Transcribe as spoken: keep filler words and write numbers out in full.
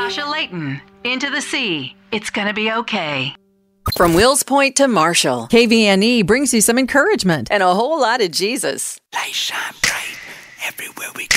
Marsha Layton, Into the Sea. It's gonna be okay. From Wills Point to Marshall, K V N E brings you some encouragement and a whole lot of Jesus. Light shine bright everywhere we go.